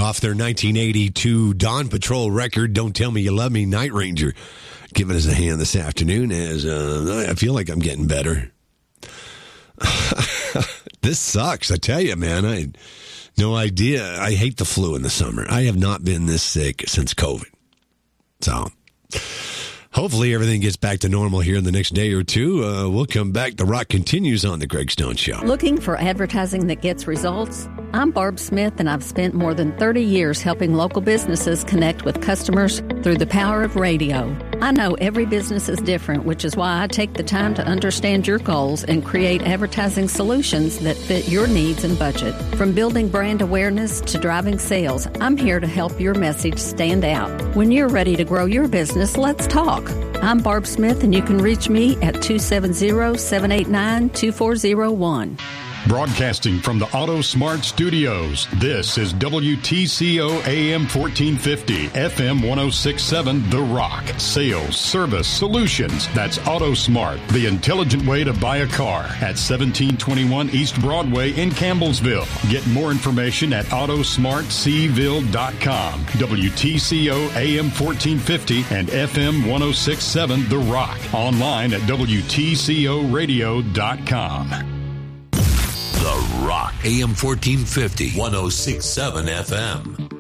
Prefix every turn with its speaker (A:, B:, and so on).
A: off their 1982 Dawn Patrol record, Don't Tell Me You Love Me, Night Ranger, giving us a hand this afternoon as I feel like I'm getting better. This sucks, I tell you, man. I had no idea. I hate the flu in the summer. I have not been this sick since COVID. So hopefully everything gets back to normal here in the next day or two. We'll come back. The Rock continues on The Greg Stone Show.
B: Looking for advertising that gets results? I'm Barb Smith, and I've spent more than 30 years helping local businesses connect with customers through the power of radio. I know every business is different, which is why I take the time to understand your goals and create advertising solutions that fit your needs and budget. From building brand awareness to driving sales, I'm here to help your message stand out. When you're ready to grow your business, let's talk. I'm Barb Smith, and you can reach me at 270-789-2401.
C: Broadcasting from the Auto Smart Studios, this is WTCO AM 1450, FM 1067, The Rock. Sales, service, solutions. That's Auto Smart, the intelligent way to buy a car at 1721 East Broadway in Campbellsville. Get more information at autosmartseville.com. WTCO AM 1450 and FM 1067, The Rock. Online at WTCOradio.com.
D: The Rock, AM 1450, 1067 FM.